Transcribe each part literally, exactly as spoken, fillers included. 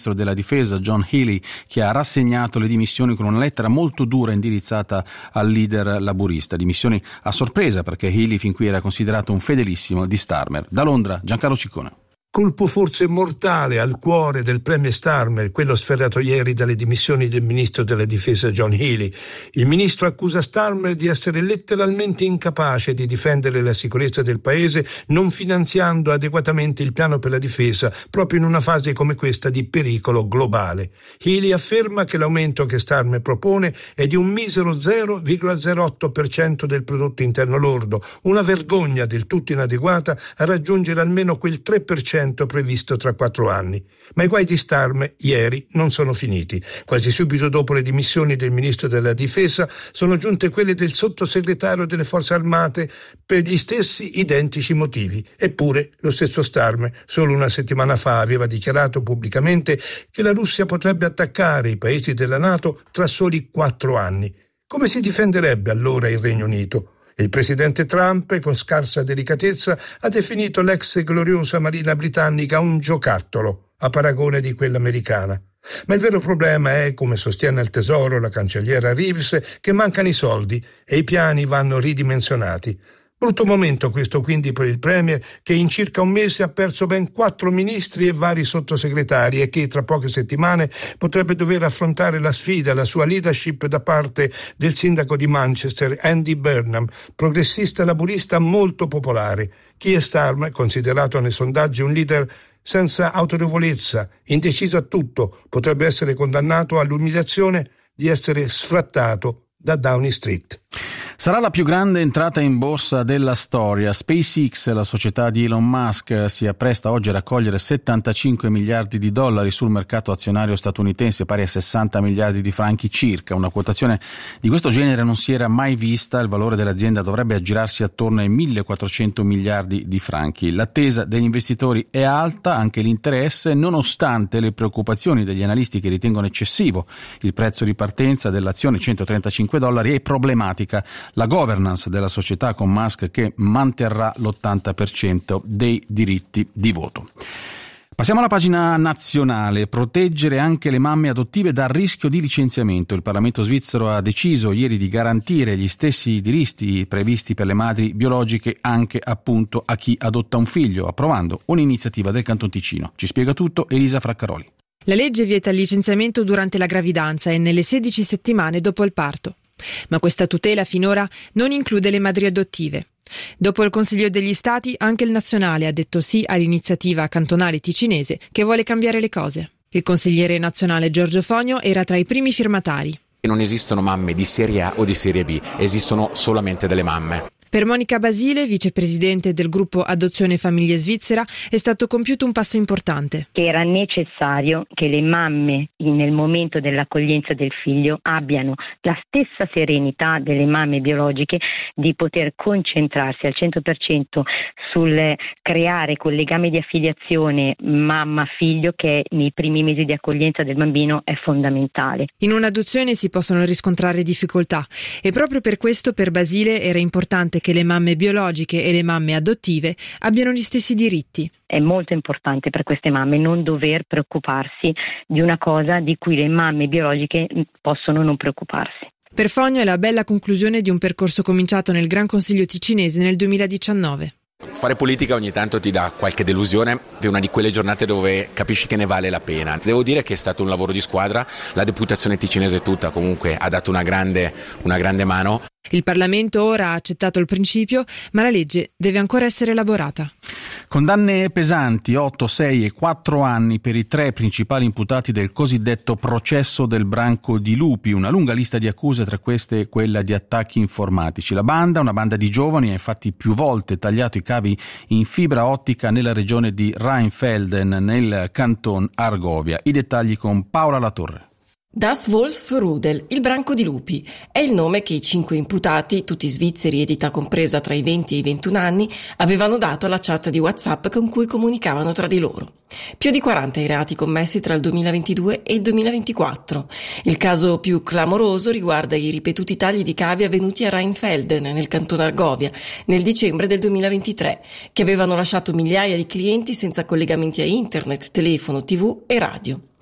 ministro della difesa John Healey, che ha rassegnato le dimissioni con una lettera molto dura indirizzata al leader laburista. Dimissioni a sorpresa, perché Healey fin qui era considerato un fedelissimo di Starmer. Da Londra, Giancarlo Ciccone. Colpo forse mortale al cuore del premier Starmer, quello sferrato ieri dalle dimissioni del ministro della difesa John Healey. Il ministro accusa Starmer di essere letteralmente incapace di difendere la sicurezza del paese, non finanziando adeguatamente il piano per la difesa, proprio in una fase come questa di pericolo globale. Healey afferma che l'aumento che Starmer propone è di un misero zero virgola zero otto per cento del prodotto interno lordo, una vergogna del tutto inadeguata a raggiungere almeno quel tre per cento previsto tra quattro anni. Ma i guai di Starmer ieri non sono finiti. Quasi subito dopo le dimissioni del ministro della difesa sono giunte quelle del sottosegretario delle forze armate per gli stessi identici motivi. Eppure lo stesso Starmer solo una settimana fa aveva dichiarato pubblicamente che la Russia potrebbe attaccare i paesi della NATO tra soli quattro anni. Come si difenderebbe allora il Regno Unito? Il presidente Trump, con scarsa delicatezza, ha definito l'ex gloriosa marina britannica un giocattolo, a paragone di quella americana. Ma il vero problema è, come sostiene al Tesoro la cancelliera Reeves, che mancano i soldi e i piani vanno ridimensionati. Brutto momento questo quindi per il premier, che in circa un mese ha perso ben quattro ministri e vari sottosegretari e che tra poche settimane potrebbe dover affrontare la sfida alla sua leadership da parte del sindaco di Manchester, Andy Burnham, progressista laburista molto popolare. Keir Starmer, considerato nei sondaggi un leader senza autorevolezza, indeciso a tutto, potrebbe essere condannato all'umiliazione di essere sfrattato da Downing Street. Sarà la più grande entrata in borsa della storia. SpaceX, la società di Elon Musk, si appresta oggi a raccogliere settantacinque miliardi di dollari sul mercato azionario statunitense, pari a sessanta miliardi di franchi circa. Una quotazione di questo genere non si era mai vista. Il valore dell'azienda dovrebbe aggirarsi attorno ai millequattrocento miliardi di franchi. L'attesa degli investitori è alta, anche l'interesse, nonostante le preoccupazioni degli analisti che ritengono eccessivo il prezzo di partenza dell'azione, centotrentacinque dollari, è problematica la governance della società, con Musk che manterrà l'ottanta per cento dei diritti di voto. Passiamo alla pagina nazionale. Proteggere anche le mamme adottive dal rischio di licenziamento. Il Parlamento svizzero ha deciso ieri di garantire gli stessi diritti previsti per le madri biologiche anche appunto a chi adotta un figlio, approvando un'iniziativa del Canton Ticino. Ci spiega tutto Elisa Fraccaroli. La legge vieta il licenziamento durante la gravidanza e nelle sedici settimane dopo il parto. Ma questa tutela finora non include le madri adottive. Dopo il Consiglio degli Stati, anche il nazionale ha detto sì all'iniziativa cantonale ticinese che vuole cambiare le cose. Il consigliere nazionale Giorgio Fogno era tra i primi firmatari. Non esistono mamme di serie A o di serie B, esistono solamente delle mamme. Per Monica Basile, vicepresidente del gruppo Adozione Famiglie Svizzera, è stato compiuto un passo importante. Che era necessario che le mamme nel momento dell'accoglienza del figlio abbiano la stessa serenità delle mamme biologiche di poter concentrarsi al cento per cento sul creare quel legame di affiliazione mamma-figlio che nei primi mesi di accoglienza del bambino è fondamentale. In un'adozione si possono riscontrare difficoltà e proprio per questo per Basile era importante che le mamme biologiche e le mamme adottive abbiano gli stessi diritti. È molto importante per queste mamme non dover preoccuparsi di una cosa di cui le mamme biologiche possono non preoccuparsi. Per Fogno è la bella conclusione di un percorso cominciato nel Gran Consiglio ticinese nel duemiladiciannove. Fare politica ogni tanto ti dà qualche delusione, è una di quelle giornate dove capisci che ne vale la pena. Devo dire che è stato un lavoro di squadra, la deputazione ticinese tutta comunque ha dato una grande, una grande mano. Il Parlamento ora ha accettato il principio, ma la legge deve ancora essere elaborata. Condanne pesanti, otto, sei e quattro anni per i tre principali imputati del cosiddetto processo del branco di lupi, una lunga lista di accuse, tra queste quella di attacchi informatici. La banda, una banda di giovani, ha infatti più volte tagliato i cavi in fibra ottica nella regione di Rheinfelden, nel canton Argovia. I dettagli con Paola Latorre. Das Wolfsrudel, il branco di lupi, è il nome che i cinque imputati, tutti svizzeri ed età compresa tra i venti e i ventuno anni, avevano dato alla chat di WhatsApp con cui comunicavano tra di loro. Più di quaranta i reati commessi tra il duemilaventidue e il duemilaventiquattro. Il caso più clamoroso riguarda i ripetuti tagli di cavi avvenuti a Rheinfelden, nel canton Argovia, nel dicembre del duemilaventitré, che avevano lasciato migliaia di clienti senza collegamenti a internet, telefono, tivù e radio.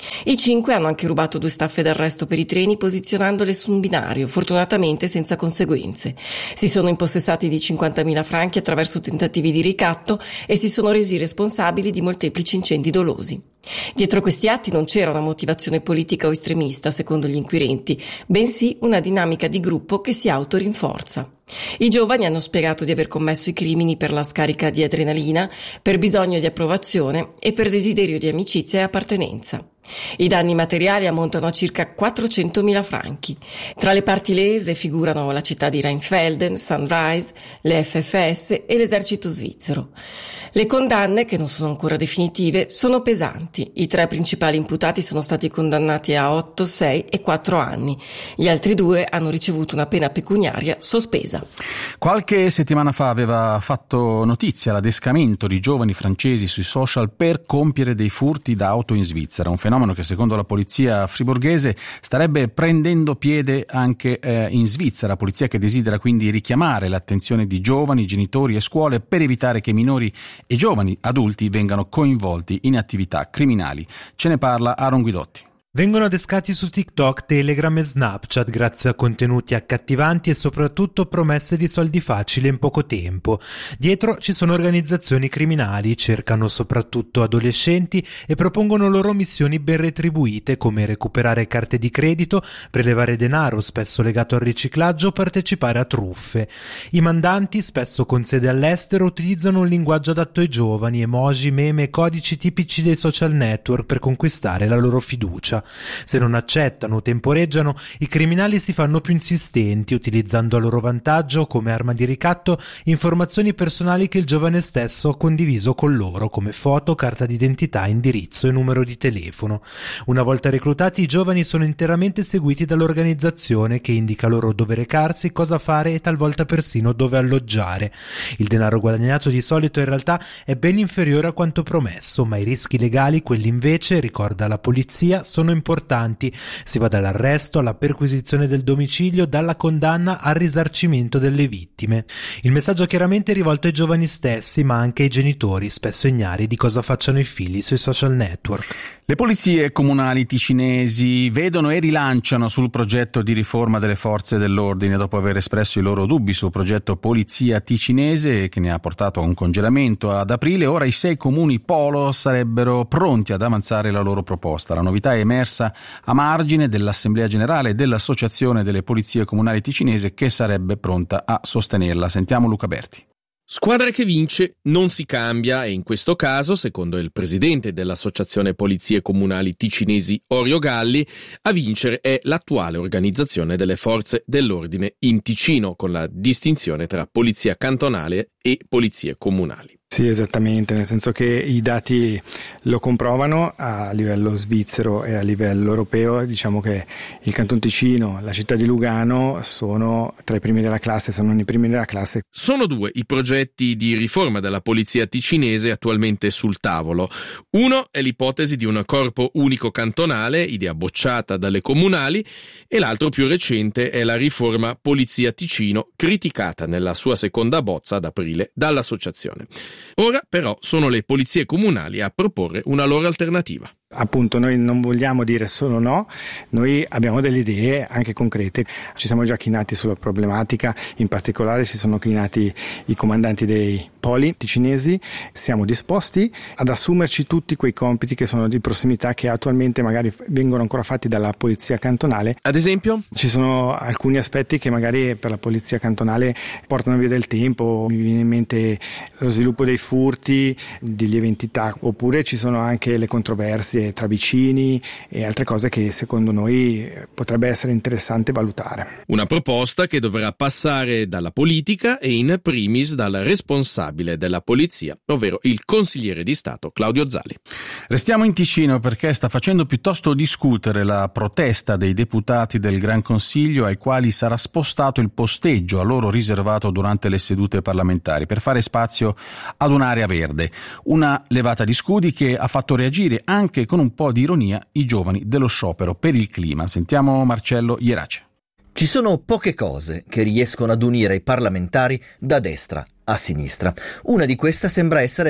I cinque hanno anche rubato due staffe d'arresto per i treni posizionandole su un binario, fortunatamente senza conseguenze. Si sono impossessati di cinquantamila franchi attraverso tentativi di ricatto e si sono resi responsabili di molteplici incendi dolosi. Dietro questi atti non c'era una motivazione politica o estremista, secondo gli inquirenti, bensì una dinamica di gruppo che si autorinforza. I giovani hanno spiegato di aver commesso i crimini per la scarica di adrenalina, per bisogno di approvazione e per desiderio di amicizia e appartenenza. I danni materiali ammontano a circa quattrocentomila franchi. Tra le parti lese figurano la città di Rheinfelden, Sunrise, le F F S e l'esercito svizzero. Le condanne, che non sono ancora definitive, sono pesanti. I tre principali imputati sono stati condannati a otto, sei e quattro anni. Gli altri due hanno ricevuto una pena pecuniaria sospesa. Qualche settimana fa aveva fatto notizia l'adescamento di giovani francesi sui social per compiere dei furti d'auto in Svizzera, un fenomeno che secondo la polizia friburghese starebbe prendendo piede anche eh, in Svizzera, polizia che desidera quindi richiamare l'attenzione di giovani, genitori e scuole per evitare che minori e giovani adulti vengano coinvolti in attività criminali. Ce ne parla Aaron Guidotti. Vengono adescati su TikTok, Telegram e Snapchat grazie a contenuti accattivanti e soprattutto promesse di soldi facili in poco tempo. Dietro ci sono organizzazioni criminali, cercano soprattutto adolescenti e propongono loro missioni ben retribuite come recuperare carte di credito, prelevare denaro spesso legato al riciclaggio o partecipare a truffe. I mandanti, spesso con sede all'estero, utilizzano un linguaggio adatto ai giovani, emoji, meme e codici tipici dei social network per conquistare la loro fiducia. Se non accettano o temporeggiano, i criminali si fanno più insistenti, utilizzando a loro vantaggio, come arma di ricatto, informazioni personali che il giovane stesso ha condiviso con loro, come foto, carta d'identità, indirizzo e numero di telefono. Una volta reclutati, i giovani sono interamente seguiti dall'organizzazione che indica loro dove recarsi, cosa fare e talvolta persino dove alloggiare. Il denaro guadagnato di solito in realtà è ben inferiore a quanto promesso, ma i rischi legali, quelli invece, ricorda la polizia, sono importanti. Si va dall'arresto alla perquisizione del domicilio, dalla condanna al risarcimento delle vittime. Il messaggio chiaramente è rivolto ai giovani stessi, ma anche ai genitori, spesso ignari di cosa facciano i figli sui social network. Le polizie comunali ticinesi vedono e rilanciano sul progetto di riforma delle forze dell'ordine dopo aver espresso i loro dubbi sul progetto Polizia Ticinese, che ne ha portato a un congelamento ad aprile. Ora i sei comuni polo sarebbero pronti ad avanzare la loro proposta. La novità è emersa a margine dell'Assemblea Generale dell'Associazione delle Polizie Comunali Ticinese, che sarebbe pronta a sostenerla. Sentiamo Luca Berti. Squadra che vince non si cambia e in questo caso, secondo il presidente dell'Associazione Polizie Comunali Ticinesi Orio Galli, a vincere è l'attuale organizzazione delle forze dell'ordine in Ticino, con la distinzione tra polizia cantonale e polizie comunali. Sì, esattamente, nel senso che i dati lo comprovano a livello svizzero e a livello europeo. Diciamo che il Canton Ticino, la città di Lugano sono tra i primi della classe, se non i primi della classe. Sono due i progetti di riforma della polizia ticinese attualmente sul tavolo. Uno è l'ipotesi di un corpo unico cantonale, idea bocciata dalle comunali, e l'altro più recente è la riforma Polizia Ticino, criticata nella sua seconda bozza ad aprile dall'associazione. Ora però sono le polizie comunali a proporre una loro alternativa. Appunto, noi non vogliamo dire solo no, noi abbiamo delle idee anche concrete, ci siamo già chinati sulla problematica, in particolare si sono chinati i comandanti dei poli ticinesi, siamo disposti ad assumerci tutti quei compiti che sono di prossimità che attualmente magari vengono ancora fatti dalla polizia cantonale. Ad esempio? Ci sono alcuni aspetti che magari per la polizia cantonale portano via del tempo, mi viene in mente lo sviluppo dei furti, di lieve entità, oppure ci sono anche le controversie tra vicini e altre cose che secondo noi potrebbe essere interessante valutare. Una proposta che dovrà passare dalla politica e in primis dal responsabile della polizia, ovvero il consigliere di Stato Claudio Zali. Restiamo in Ticino perché sta facendo piuttosto discutere la protesta dei deputati del Gran Consiglio, ai quali sarà spostato il posteggio a loro riservato durante le sedute parlamentari per fare spazio ad un'area verde. Una levata di scudi che ha fatto reagire anche con un po' di ironia i giovani dello sciopero per il clima. Sentiamo Marcello Ierace. Ci sono poche cose che riescono ad unire i parlamentari da destra a sinistra. Una di queste sembra essere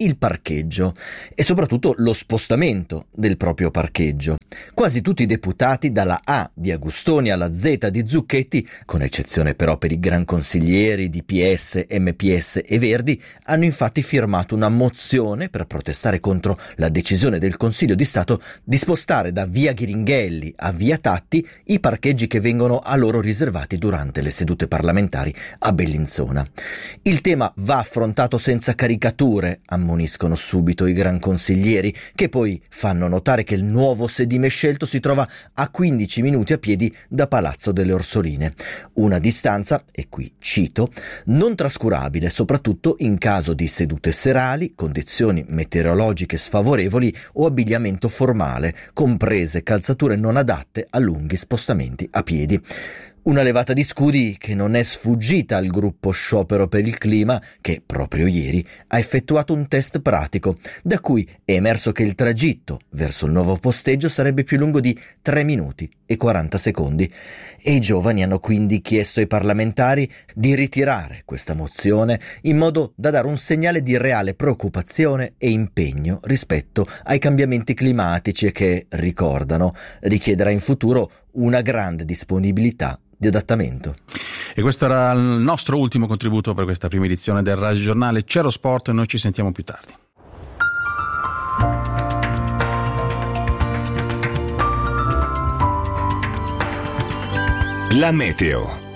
il parcheggio e soprattutto lo spostamento del proprio parcheggio. Quasi tutti i deputati, dalla A di Agustoni alla Z di Zucchetti, con eccezione però per i gran consiglieri di P S, M P S e Verdi, hanno infatti firmato una mozione per protestare contro la decisione del Consiglio di Stato di spostare da via Ghiringhelli a via Tatti i parcheggi che vengono a loro riservati durante le sedute parlamentari a Bellinzona. Il tema va affrontato senza caricature, ammoniscono subito i gran consiglieri, che poi fanno notare che il nuovo sedime scelto si trova a quindici minuti a piedi da Palazzo delle Orsoline. Una distanza, e qui cito, non trascurabile soprattutto in caso di sedute serali, condizioni meteorologiche sfavorevoli o abbigliamento formale, comprese calzature non adatte a lunghi spostamenti a piedi. Una levata di scudi che non è sfuggita al gruppo Sciopero per il Clima, che proprio ieri ha effettuato un test pratico, da cui è emerso che il tragitto verso il nuovo posteggio sarebbe più lungo di tre minuti e quaranta secondi. E i giovani hanno quindi chiesto ai parlamentari di ritirare questa mozione in modo da dare un segnale di reale preoccupazione e impegno rispetto ai cambiamenti climatici e che, ricordano, richiederà in futuro una grande disponibilità di adattamento. E questo era il nostro ultimo contributo per questa prima edizione del Radio Giornale. C'è lo sport e noi ci sentiamo più tardi. La meteo.